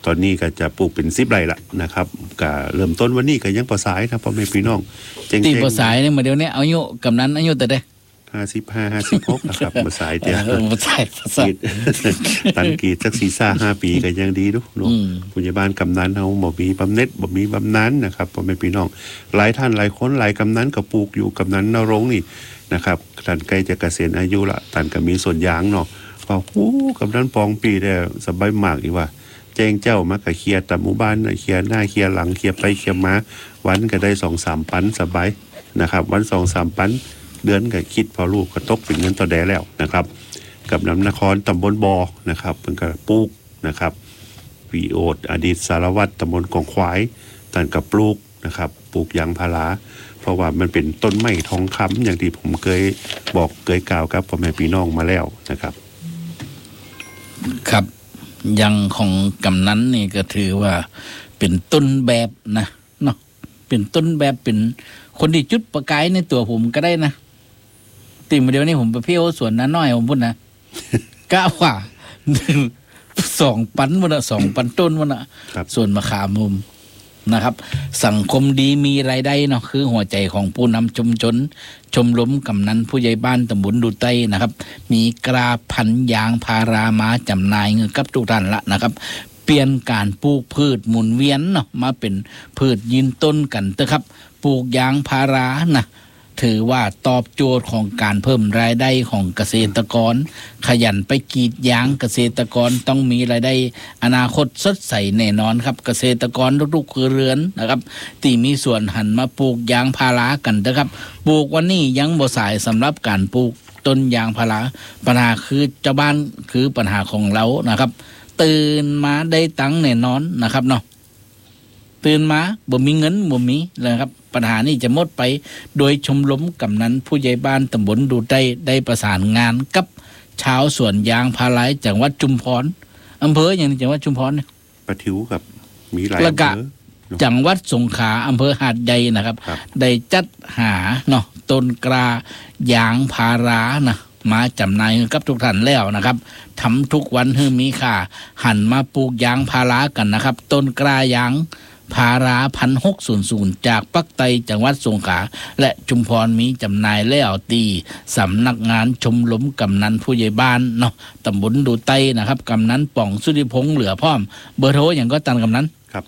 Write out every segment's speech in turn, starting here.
ตอนนี้ก็จะปลูกเป็น10 ไร่ละนะครับก็เริ่มต้นวันนี้ก็ยังบ่สายครับพ่อแม่พี่น้องตีบ่สายเนี่ยมาเดี๋ยวนี้อายุกำนันอายุแต่ได้ 55 56นะครับบ่สายเตี้ยบ่สายตันกีดสัก4-5 ปีก็ยังดีเนาะผู้ใหญ่บ้านกำนันเฮาบ่มีบำเหน็จบ่มีบำนาญนะครับพ่อแม่พี่น้องหลายท่านหลายคนหลายกำนันก็ปลูกอยู่กำนันนรงค์นี่นะครับท่านใกล้จะเกษียณอายุละท่านก็มีสวนยางเนาะว่ากำนันปองปีได้สบายมากอีว่าแจ้งเจ้ามาก็เคลียร์ตามหมู่บ้านเคลียร์หน้าเคลียร์หลังเคลียร์ไปเคลียร์มาวันก็ได้ 2-3 ปันสบายนะครับวัน 2-3 ปันเดือนก็คิดพอลูกก็ตกเป็นเงินต่อแดแล้วนะครับกับน้ำนครตำบลบอนะครับเพิ่นก็ปลูกนะครับวีโอดอดีตสารวัตรตำบลกองควายท่านก็ปลูกนะครับปลูกยางพาราเพราะว่ามันเป็นต้นไม้ทองคำอย่างที่ผมเคยบอกเคยกล่าวกับพ่อแม่พี่น้องมาแล้วนะครับครับยังของกำนันนี่ก็ถือว่าเป็นต้นแบบนะเนาะเป็นต้นแบบเป็นคนที่จุดประกายในตัวผมก็ได้นะติมาเดี๋ยวนี้ผมไปเที่ยวสวนน้าน้อยผมพูดนะกะว่า2 ปันมัน2 ปันต้นมันส่วนมะขามมุมนะครับสังคมดีมีรายได้เนาะคือหัวใจของผู้นำชุมชนชมรมกำนันผู้ใหญ่บ้านตำบลดูไต้นะครับมีกราพันยางพารามาจำหน่ายเงินกับทุกท่านละนะครับเปลี่ยนการปลูกพืชหมุนเวียนเนาะมาเป็นพืชยืนต้นกันเถอะครับปลูกยางพารานะถือว่าตอบโจทย์ของการเพิ่มรายได้ของเกษตรกรขยันไปกรีดยางเกษตรกรต้องมีรายได้อนาคตสดใสแน่นอนครับเกษตรกรทุกๆครัวเรือนนะครับที่มีส่วนหันมาปลูกยางพารากันนะครับปลูกวันนี้ยังบ่สายสำหรับการปลูกต้นยางพาราปัญหาคือเจ้าบ้านคือปัญหาของเรานะครับตื่นมาได้ตังค์แน่นอนนะครับเนาะตื่นมาบ่มีเงินบ่มีนะครับปัญหานี้จะหมดไปโดยชมรมกำนันผู้ใหญ่บ้านตำบลดูได้ประสานงานกับชาวสวนยางพาราจังหวัดชุมพรอำเภออย่างจังหวัดชุมพรเนี่ยประทิวครับมีหลายอำเภอจังหวัดสงขลาอำเภอหาดใหญ่นะครับได้จัดหาเนาะต้นกล้ายางพารานะมาจำหน่ายกับทุกท่านแล้วนะครับทำทุกวันให้มีค่าหันมาปลูกยางพารากันนะครับต้นกล้ายางพารา1600จากปักไตจังหวัดสงขลาและชุมพรมีจำหน่ายแล้วตีสำนักงานชมรมกำนันผู้ใหญ่บ้านเนาะตำบลดูไต้นะครับกำนันป่องสุธิพงษ์เหลือพร้อมเบอร์โทรอย่างก็ตันกำนันครับ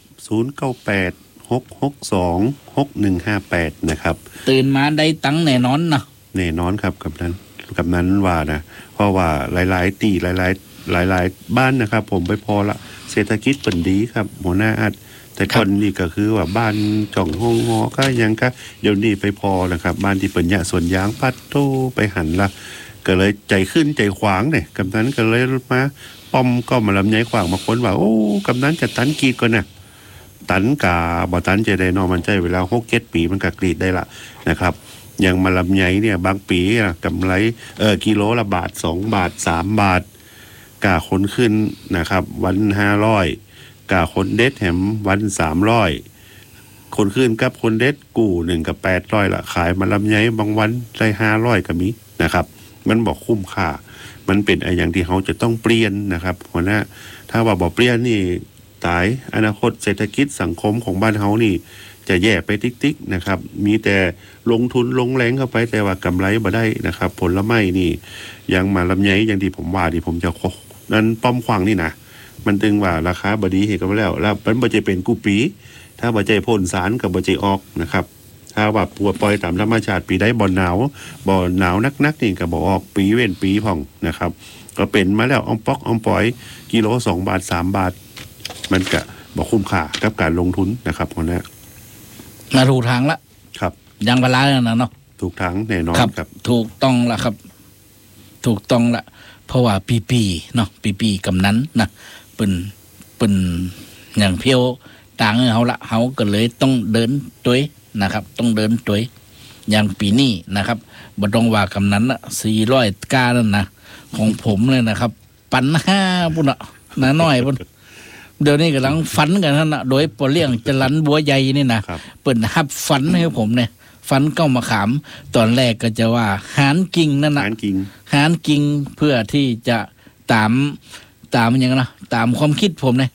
098-662-6158นะครับตื่นมาได้ตังค์แน่นอนนะแน่นอนครับกำนันว่านะเพราะว่าหลายๆตีหลายบ้านนะครับผมไปพอละเศรษฐกิจเปิ่นดีครับหัวหน้าอัดแต่ก่อนนี่ก็คือว่าบ้านจ่องห้องงอก็ยังก็เดี๋ยวนี้ไปพอนะครับบ้านที่เปิ่นยะสวนยางปัดโตไปหันละก็เลยใจขึ้นใจขวางเนี่ยกำนันก็เลยมาป้อมก็มาลำไยขวางมาค้นว่าโอ้กำนันจะตันกรีดก่อนนะตันกาบ่ตันจะได้นอมันใจเวลา6-7 ปีมันก็กรีดได้ละนะครับอย่างมาลำไยเนี่ยบางปีกำไรกิโลละบาท2 บาท3 บาทกาคนขึ้นนะครับวัน500กาคนเด็ดแถมวัน300คนขึ้นกับคนเด็ดกู้1กับ800ละขายมาลำไยบางวันได้500ก็มีนะครับมันบอกคุ้มค่ามันเป็นอย่างที่เขาจะต้องเปลี่ยนนะครับหัวหน้าถ้าว่าบ่เปลี่ยนนี่ตายอนาคตเศรษฐกิจสังคมของบ้านเขานี่จะแย่ไปติ๊กๆนะครับมีแต่ลงทุนลงแรงเข้าไปแต่ว่ากำไรบ่ได้นะครับผลไม้นี่ยังมาลำไยอย่างที่ผมว่าที่ผมจะนั้นป้อมขวางนี่นะมันตึงว่าราคาบดีเห็นกันไปแล้วมันบ่ใจเป็นกูปีถ้าบ่ใจพ่นสารกับบ่ใจออกนะครับถ้าว่าปล่อยตามธรรมชาติปีได้บ่หนาวนักๆนี่ก็บ่ออกปีเว้นปีพ่องนะครับก็เป็นมาแล้วออมปอกออมปอยกิโล2 บาท3 บาทมันก็บ่คุ้มค่ากับการลงทุนนะครับคนนี้มาถูกทางละครับยางพาราแล้วนะเนาะถูกทางแน่นอนครับถูกต้องละครับถูกต้องละเพราะว่าปีเนาะปีกำนั้นนะเป็นอย่างเพียวต่างเฮาละเฮาก็เลยต้องเดินตัวนะครับต้องเดินตัวอย่างปีนี้นะครับบ่ต้องว่ากำนั้นละ400ก้านั่นนะของผมเลยนะครับปัน5พุ่นน่ะน้าน้อยพุ่นเดี๋ยวนี้กำลังฝันกันนั่นน่ะโดยปอเลี้ยงจรันบัวใหญ่นี่นะเปิ่นฮับฝันให้ผมเนี่ยฝันเก้ามะขามตอนแรกก็จะว่าหานกิ่งนั่นน่ะหานกิ่งเพื่อที่จะตามอย่างนะตามความคิดผมเนี่ย